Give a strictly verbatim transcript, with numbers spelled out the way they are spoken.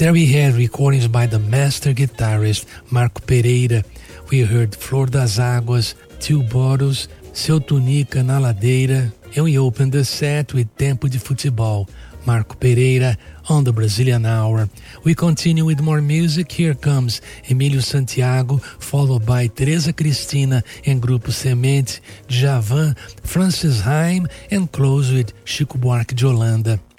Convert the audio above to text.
There we had recordings by the master guitarist Marco Pereira. We heard Flor das Águas, Two Bottles, Seu Tunica na Ladeira, and we opened the set with Tempo de Futebol, Marco Pereira on the Brazilian Hour. We continue with more music. Here comes Emílio Santiago, followed by Teresa Cristina and Grupo Semente, Djavan, Francis Haim, and close with Chico Buarque de Holanda.